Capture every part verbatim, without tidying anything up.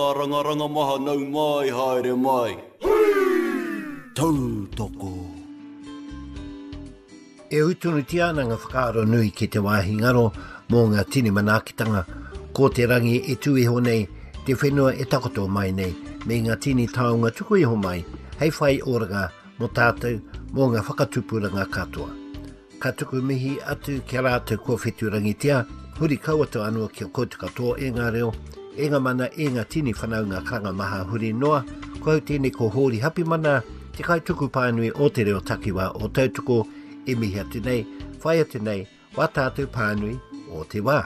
Ranga maha nau mai haere mai. Tau toko. E uitunu tiana ngā whakaaro nui ki te wāhi ngaro mō ngā tini manakitanga. Ko te rangi e tui ho nei, te whenua e takoto mai nei, me ngā tini taonga tuku iho mai, hei whai oraga mō tātou mō ngā whakatupuranga katoa. Ka tuku mihi atu ki rātou kua wheturangi tia, huri kauato anua ki o koutu katoa e ngā reo, e ngā mana e ngā tini whanau ngā karanga maha huri noa, ko hau tēnei ko hōri hapi mana, te kai tuku pānui o te reo takiwa o tautuko, e mihi atu nei, whai atu nei, wā tātou pānui o te wā.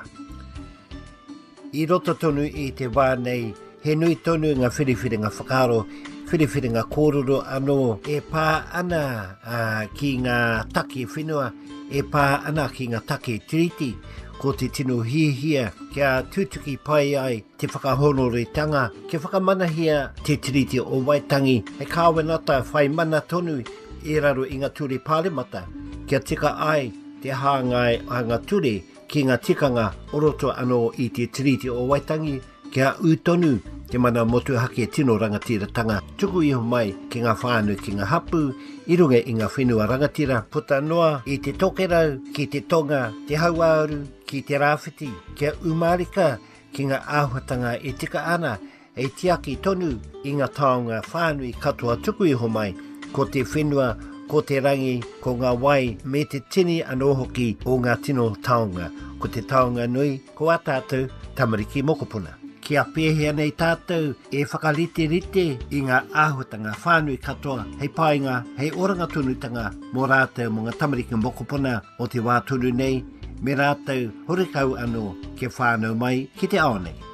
I roto tonu i te wā nei, he nui tonu ngā whiriwhiringa whakaro, whiriwhiringa kōrero anō, e pā ana uh, ki ngā take whenua, e pā ana ki ngā take tiriti, ko te tino hihia, kia tūtuki pai ai te whakahonoretanga, kia whakamanahia te tiriti o Waitangi, he kāwenata whai mana tonu e raro i ngā ture pālemata, kia tika ai te hāngai a ngā ture ki ngā tikanga oroto anō i te tiriti o Waitangi, kia utonu te mana motu hake tino rangatiratanga, tuku iho mai ki ngā whānu ki ngā hapu, i runga i ngā whenua rangatira, puta noa i te tokerau, ki te tonga, te hauauru, ki te rāwhiti, kia umarika, ki ngā āhuatanga e tika ana, e tiaki tonu i ngā taonga whānui katoa tuku iho mai, ko te whenua, ko te rangi, ko ngā wai, me te tini anō hoki o ngā tino taonga, ko te taonga nui, ko a tātou tamariki mokopuna. Kia pēhea nei tātou e whakarite rite i ngā āhuatanga whānui katoa, hei pāinga, hei oranga tunutanga, mō rātou mō ngā tamariki mokopuna o te wā tunu nei, me rātou horikau anō ke whānau mai ki te ao nei.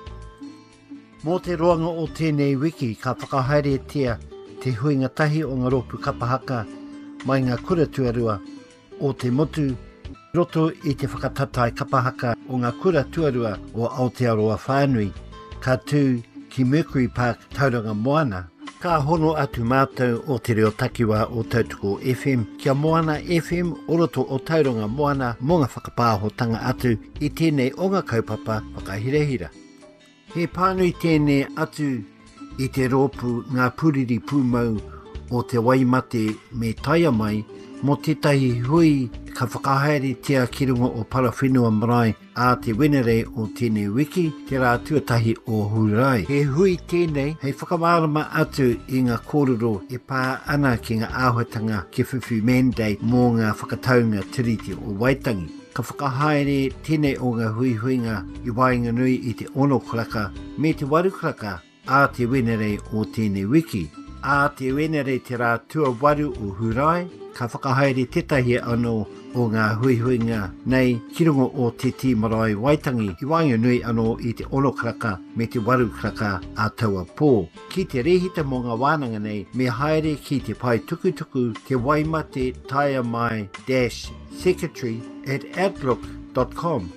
Mō te roanga o tēnei wiki ka whakahaere tia te huinga tahi o ngā ropu kapahaka mai ngā kura tuarua o te motu roto i te whakatatai kapahaka o ngā kura tuarua o Aotearoa whānui ka tū ki Mercury Park tauranga Moana. Ka hono atu mātou o te reo takiwa o Tautuko F M. Kia Moana F M oroto o tauranga Moana mō ngā whakapāhotanga atu i tēnei o ngā kaupapa whakahirehira. He pānui tēnei atu i te rōpu ngā puriri pūmau o te waimate me taia mai mo tētahi hui ka whakahaere tia ki runga o Parawhenua Marae a te wenere o tēnei wiki te rā tuatahi o Hurai. He hui tēnei hei whakamārama atu i ngā kōrero e pā ana ki ngā āhuatanga ki Whiwhi Mandate mō ngā whakataunga tiriti o Waitangi. Ka whakahaere tēnei o ngā hui huinga i wainga nui i te ono kraka me te waru kraka a te wenere o tēnei wiki. A te wenere te rā tua waru o Hurai, ka whakahaere tetahi anō o ngā huihuinga nei ki runga o te Ti Marae Waitangi i wainga nui anō i te ono kraka me te waru kraka a taua pō. Ki te rehita mō ngā wānanga nei me haere ki te pai tukutuku te waimate taia mai dash secretary at outlook dot com.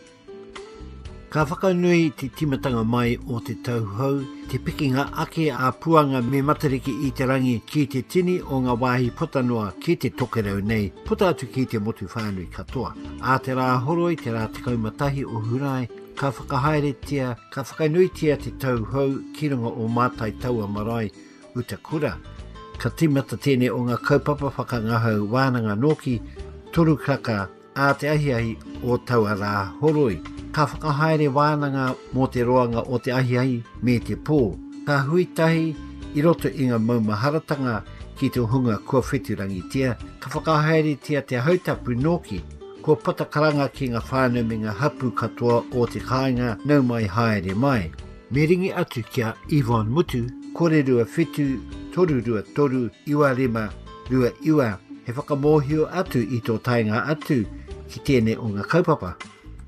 Ka whakanui te timatanga mai o te tauhou, te pikinga ake a puanga me matariki i te rangi ki te tini o ngā wāhi potanoa ki te tokerau nei, puta atu ki te motu whānui katoa. A te rā horoi, te rā te kaumatahi o Hurai, ka whakahaere tia, ka whakanui tia te tauhou ki runga o Mātai Taua Marae Utakura. Ka timata tēnei o ngā kaupapa whakangahau wānanga noki, toru kraka a te ahiahi o taua rā horoi. Ka whakahaere wānanga mō te roanga o te ahiahi me te pō. Ka huitahi i roto i ngā maumaharatanga ki te hunga kua wheturangi tia. Ka whakahaere tia te hautapu noki. Kua patakaranga ki ngā whānau me ngā hapu katoa o te kāinga nau mai haere mai. Me ringi atu kia Yvonne Mutu, kore rua whetu, toru rua toru, iwa rima, rua iwa. He whakamohio atu i tō tainga atu ki tēnei o ngā kaupapa.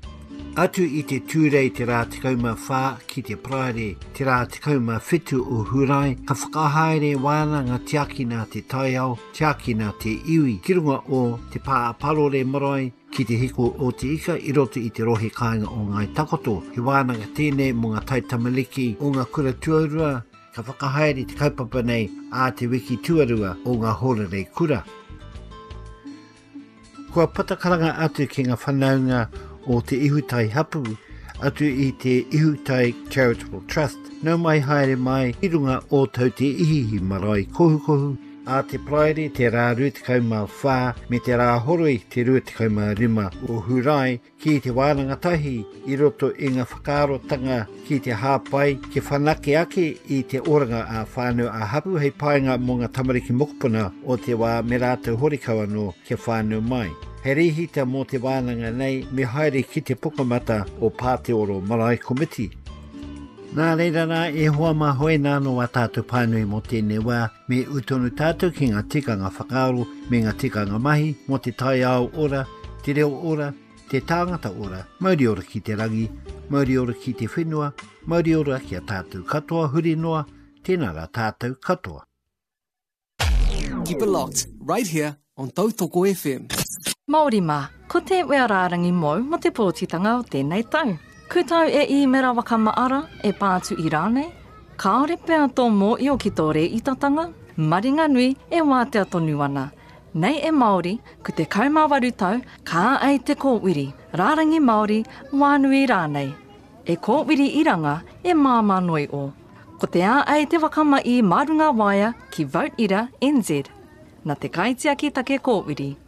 Atu i te tūrei te rā tikauma whā ki te praere, te rā tikauma whetu o Hurai, ka whakahaere wānanga tiakina te taiao, tiakina te iwi, ki runga o te pā parore marae, ki te hiko o te ika i roto i te rohe kāinga o ngai takoto. He wānanga tēnei mō ngā taitamaliki o ngā kura tuarua, ka whakahaere te kaupapa nei a te wiki tuarua o ngā horerei kura. Kua patakaranga atu ki ngā whanaunga o te ihutai hapu atu i te Ihutai Charitable Trust. Nau mai haere mai i runga o tau te ihihi marae kohu kohu. A te praere te rā rutikau mā whā me te rā horoi te rutikau mā rima o hurai ki te wānanga tahi i roto i ngā whakaarotanga ki te hāpai ke whanake ake i te oranga a whānau a hapu hei paenga mō ngā tamariki mokopuna o te wā me rātou horikawa no ke whānau mai. He rihita mō te wānanga nei me haere ki te pukamata o Pāteoro Marae Komiti. Nā reira rā e hoa mā hoe nāno a tātou pānui mō tēnei wā me utonu tātou ki ngā tikanga whakaaro me ngā tikanga mahi mō te tai ao ora, te reo ora, te tāngata ora, mauri ora ki te rangi, mauri ora ki te whenua, mauri ora ki a tātou katoa huri noa, tēnā rā tātou katoa. Keep it locked, right here on Tautoko F M. Māori mā, ko te wea rārangi mō mo te pōtitanga o tēnei tau. Kutau e i mera wakamaara e pātu i rānei. Kāore pēr tō mō i o ki tō re i tatanga. Maringa nui e wātea tonu ana. Nei e Māori, ku te kaumāwaru tau, kā ai te kōwiri. Rārangi Māori, wānui rānei. E kōwiri iranga e māma noi o. Ko te ā ai te wakama i Marunga Waia ki Vote Ira N Z. Nā te kaitia ki take kōwiri.